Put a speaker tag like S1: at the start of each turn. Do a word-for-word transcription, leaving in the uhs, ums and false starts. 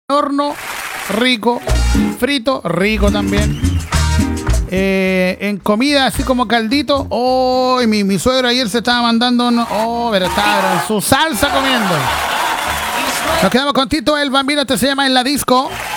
S1: horno, rico. Frito, rico también. Eh, en comida, así como caldito. Oh, mi, mi suegro ayer se estaba mandando. Un, oh, pero estaba en su salsa comiendo. Nos quedamos con Tito el Bambino. Este se llama En la Disco.